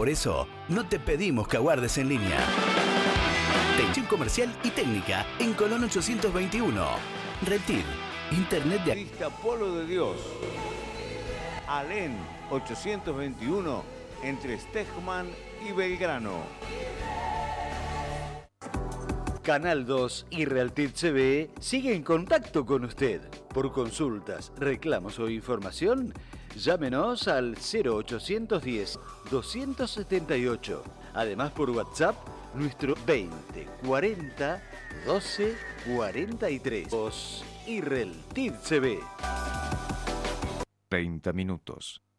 Por eso, no te pedimos que aguardes en línea. Atención comercial y técnica en Colón 821. Reptil, Internet de... Vista Polo de Dios. Alén 821 entre Stegman y Belgrano. Canal 2 y Realtit CB sigue en contacto con usted. Por consultas, reclamos o información, llámenos al 0810-278. Además por WhatsApp, nuestro 20 40 12 43. 2 y Realtit CB. 30 minutos.